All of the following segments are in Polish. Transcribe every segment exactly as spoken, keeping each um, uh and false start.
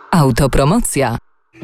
Autopromocja.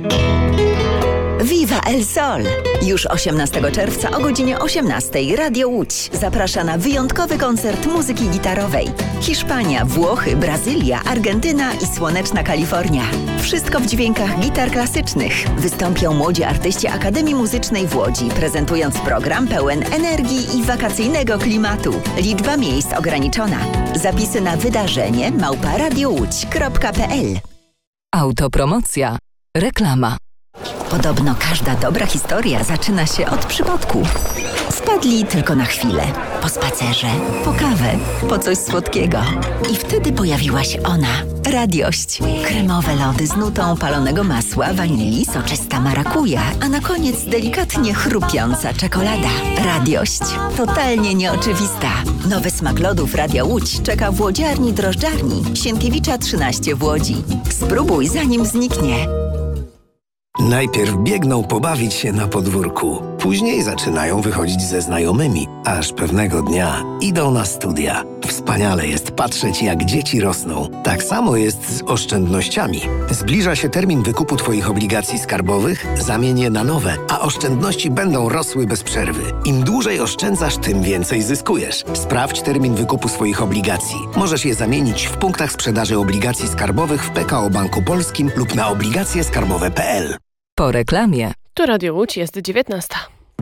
Viva El Sol! Już osiemnastego czerwca o godzinie osiemnastej Radio Łódź zaprasza na wyjątkowy koncert muzyki gitarowej. Hiszpania, Włochy, Brazylia, Argentyna i słoneczna Kalifornia. Wszystko w dźwiękach gitar klasycznych. Wystąpią młodzi artyści Akademii Muzycznej w Łodzi, prezentując program pełen energii i wakacyjnego klimatu. Liczba miejsc ograniczona. Zapisy na wydarzenie małpa radiołódź kropka pe el. Autopromocja. Reklama. Podobno każda dobra historia zaczyna się od przypadku. Wpadli tylko na chwilę. Po spacerze, po kawę, po coś słodkiego. I wtedy pojawiła się ona. Radiość. Kremowe lody z nutą palonego masła, wanilii, soczysta marakuja, a na koniec delikatnie chrupiąca czekolada. Radiość. Totalnie nieoczywista. Nowy smak lodów Radia Łódź czeka w łodziarni drożdżarni Sienkiewicza trzynaście w Łodzi. Spróbuj, zanim zniknie. Najpierw biegną pobawić się na podwórku, później zaczynają wychodzić ze znajomymi, aż pewnego dnia idą na studia. Wspaniale jest patrzeć, jak dzieci rosną. Tak samo jest z oszczędnościami. Zbliża się termin wykupu Twoich obligacji skarbowych, zamień je na nowe, a oszczędności będą rosły bez przerwy. Im dłużej oszczędzasz, tym więcej zyskujesz. Sprawdź termin wykupu swoich obligacji. Możesz je zamienić w punktach sprzedaży obligacji skarbowych w P K O Banku Polskim lub na obligacje skarbowe kropka pe el. Po reklamie. Tu Radio Łódź, jest dziewiętnasta.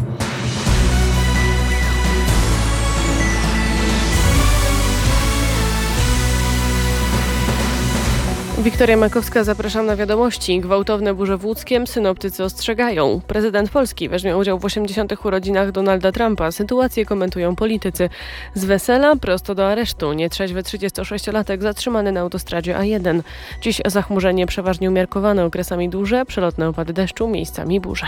Wiktoria Makowska, zapraszam na wiadomości. Gwałtowne burze w Łódzkiem, synoptycy ostrzegają. Prezydent Polski weźmie udział w osiemdziesiątych urodzinach Donalda Trumpa. Sytuację komentują politycy. Z wesela prosto do aresztu. Nietrzeźwy trzydziestosześciolatek zatrzymany na autostradzie A jeden. Dziś zachmurzenie przeważnie umiarkowane, okresami duże, przelotne opady deszczu, miejscami burze.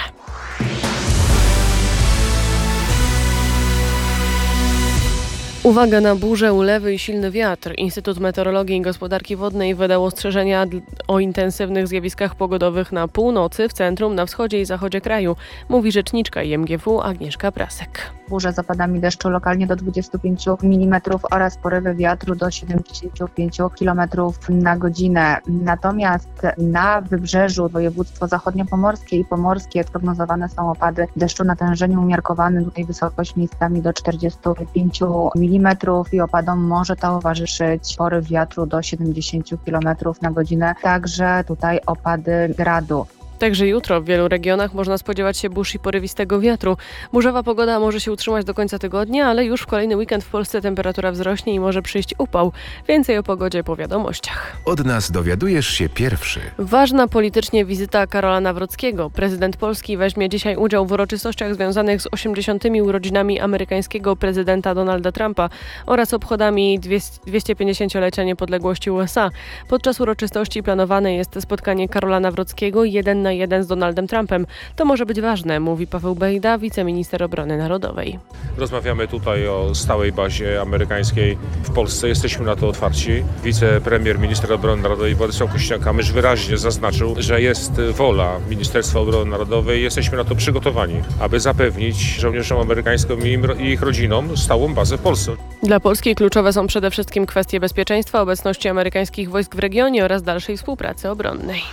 Uwaga na burze, ulewy i silny wiatr. Instytut Meteorologii i Gospodarki Wodnej wydał ostrzeżenia o intensywnych zjawiskach pogodowych na północy, w centrum, na wschodzie i zachodzie kraju, mówi rzeczniczka I M G W Agnieszka Prasek. Burze z opadami deszczu lokalnie do dwudziestu pięciu milimetrów oraz porywy wiatru do siedemdziesięciu pięciu kilometrów na godzinę. Natomiast na wybrzeżu województwo zachodniopomorskie i pomorskie prognozowane są opady deszczu natężeniu umiarkowanym, tutaj wysokość miejscami do czterdziestu pięciu milimetrów i opadom może towarzyszyć poryw wiatru do siedemdziesięciu kilometrów na godzinę, także tutaj opady gradu. Także jutro w wielu regionach można spodziewać się burz i porywistego wiatru. Burzowa pogoda może się utrzymać do końca tygodnia, ale już w kolejny weekend w Polsce temperatura wzrośnie i może przyjść upał. Więcej o pogodzie po wiadomościach. Od nas dowiadujesz się pierwszy. Ważna politycznie wizyta Karola Nawrockiego. Prezydent Polski weźmie dzisiaj udział w uroczystościach związanych z osiemdziesiątymi urodzinami amerykańskiego prezydenta Donalda Trumpa oraz obchodami dwieście-pięćdziesięciolecia niepodległości U S A. Podczas uroczystości planowane jest spotkanie Karola Nawrockiego jeden na jeden z Donaldem Trumpem. To może być ważne, mówi Paweł Bejda, wiceminister obrony narodowej. Rozmawiamy tutaj o stałej bazie amerykańskiej w Polsce. Jesteśmy na to otwarci. Wicepremier, minister obrony narodowej Władysław Kosiniak-Kamysz wyraźnie zaznaczył, że jest wola Ministerstwa Obrony Narodowej. Jesteśmy na to przygotowani, aby zapewnić żołnierzom amerykańskim i ich rodzinom stałą bazę w Polsce. Dla Polski kluczowe są przede wszystkim kwestie bezpieczeństwa, obecności amerykańskich wojsk w regionie oraz dalszej współpracy obronnej.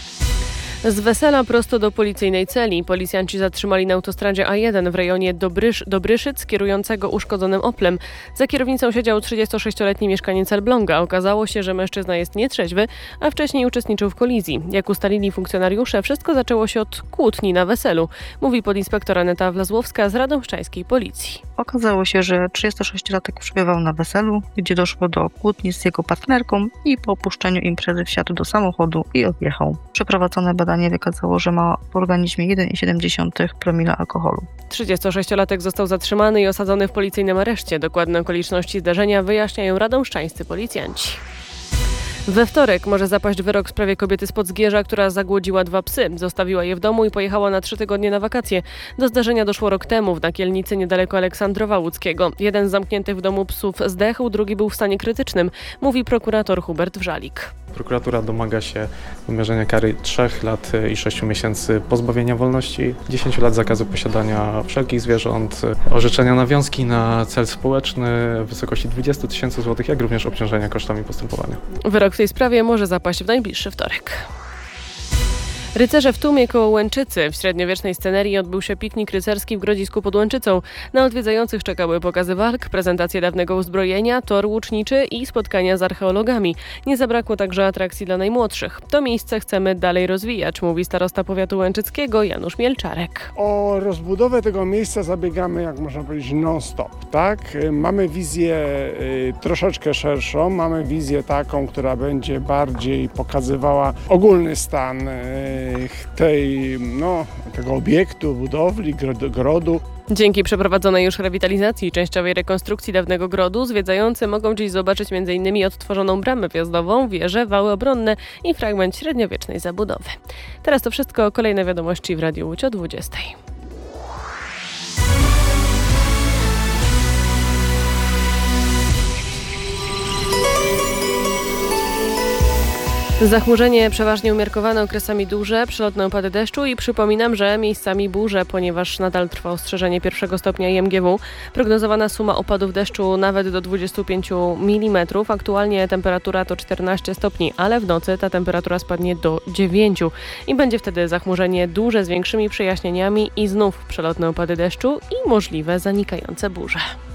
Z wesela prosto do policyjnej celi. Policjanci zatrzymali na autostradzie A jeden w rejonie Dobrysz, Dobryszyc kierującego uszkodzonym Oplem. Za kierownicą siedział trzydziestosześcioletni mieszkaniec Elbląga. Okazało się, że mężczyzna jest nietrzeźwy, a wcześniej uczestniczył w kolizji. Jak ustalili funkcjonariusze, wszystko zaczęło się od kłótni na weselu, mówi podinspektor Aneta Wlazłowska z radomszczańskiej policji. Okazało się, że trzydziestosześciolatek przebywał na weselu, gdzie doszło do kłótni z jego partnerką i po opuszczeniu imprezy wsiadł do samochodu i odjechał. Przeprowadzone badanie wykazało, że ma w organizmie jeden przecinek siedem promila alkoholu. trzydziestosześciolatek został zatrzymany i osadzony w policyjnym areszcie. Dokładne okoliczności zdarzenia wyjaśniają radomszczańscy policjanci. We wtorek może zapaść wyrok w sprawie kobiety z Podzgierza, która zagłodziła dwa psy. Zostawiła je w domu i pojechała na trzy tygodnie na wakacje. Do zdarzenia doszło rok temu w Nakielnicy niedaleko Aleksandrowa Łódzkiego. Jeden z zamkniętych w domu psów zdechł, drugi był w stanie krytycznym, mówi prokurator Hubert Wrzalik. Prokuratura domaga się wymierzenia kary trzech lat i sześciu miesięcy pozbawienia wolności, dziesięciu lat zakazu posiadania wszelkich zwierząt, orzeczenia nawiązki na cel społeczny w wysokości dwudziestu tysięcy złotych, jak również obciążenia kosztami postępowania. Wyrok w tej sprawie może zapaść w najbliższy wtorek. Rycerze w tłumie koło Łęczycy. W średniowiecznej scenerii odbył się piknik rycerski w Grodzisku pod Łęczycą. Na odwiedzających czekały pokazy walk, prezentacje dawnego uzbrojenia, tor łuczniczy i spotkania z archeologami. Nie zabrakło także atrakcji dla najmłodszych. To miejsce chcemy dalej rozwijać, mówi starosta powiatu łęczyckiego Janusz Mielczarek. O rozbudowę tego miejsca zabiegamy, jak można powiedzieć, non-stop, tak? Mamy wizję y, troszeczkę szerszą, mamy wizję taką, która będzie bardziej pokazywała ogólny stan y, tej, no, tego obiektu, budowli, grodu. Dzięki przeprowadzonej już rewitalizacji i częściowej rekonstrukcji dawnego grodu zwiedzający mogą dziś zobaczyć między innymi odtworzoną bramę wjazdową, wieże, wały obronne i fragment średniowiecznej zabudowy. Teraz to wszystko, kolejne wiadomości w Radiu Łódź o dwudziestej. Zachmurzenie przeważnie umiarkowane, okresami duże, przelotne opady deszczu i przypominam, że miejscami burze, ponieważ nadal trwa ostrzeżenie pierwszego stopnia I M G W. Prognozowana suma opadów deszczu nawet do dwudziestu pięciu milimetrów. Aktualnie temperatura to czternaście stopni, ale w nocy ta temperatura spadnie do dziewięciu i będzie wtedy zachmurzenie duże z większymi przejaśnieniami i znów przelotne opady deszczu i możliwe zanikające burze.